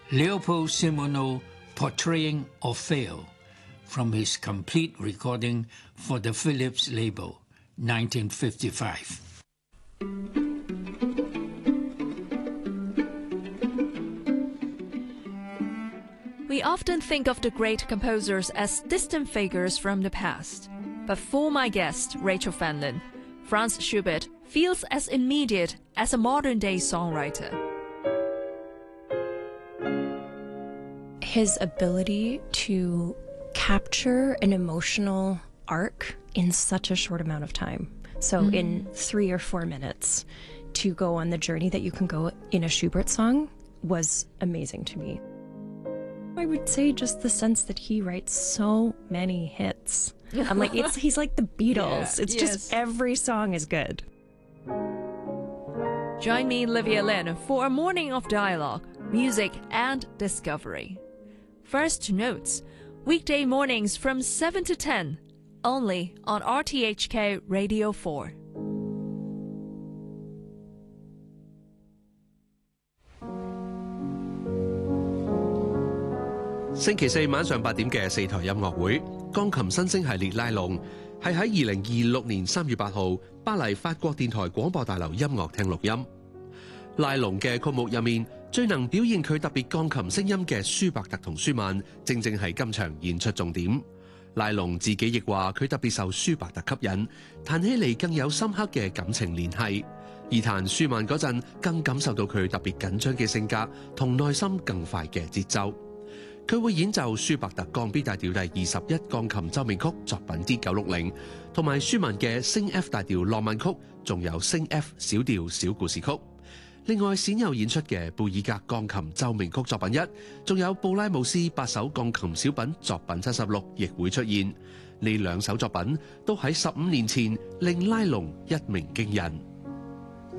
Leopold Simoneau portraying Orfeo from his complete recording for the Philips label, 1955. We often think of the great composers as distant figures from the past. But for my guest, Rachel Fanlon, Franz Schubert feels as immediate as a modern-day songwriter. His ability to capture an emotional arc in such a short amount of time. So in 3 or 4 minutes, to go on the journey that you can go in a Schubert song was amazing to me. I would say just the sense that he writes so many hits. I'm like, he's like the Beatles. Yeah, it's just every song is good. Join me, Livia Lin, for a morning of dialogue, music and discovery. First notes, weekday mornings from 7 to 10, only on RTHK Radio 4. 星期四晚上8點嘅4台音樂會，鋼琴新星系列拉龍係喺2026年3月8號巴黎法國電台廣播大樓音樂廳錄音。拉龍嘅曲目入面，最能表現佢特別鋼琴聲音嘅舒伯特同舒曼，正正係今場演出重點。拉龍自己亦話佢特別受舒伯特吸引，彈起嚟更有深刻嘅感情聯繫。而彈舒曼嗰陣，更感受到佢特別緊張嘅性格同內心更快嘅節奏。佢會演奏舒伯特降 B 大調第21鋼琴奏鳴曲作品 D960， 同埋舒曼嘅升 F 大調浪漫曲，仲有升 F 小調小故事曲。另外鮮有演出嘅貝爾格鋼琴奏鳴曲作品1，仲有布拉姆斯8首鋼琴小品作品76亦會出現。呢2首作品都喺15年前令拉龍一鳴驚人。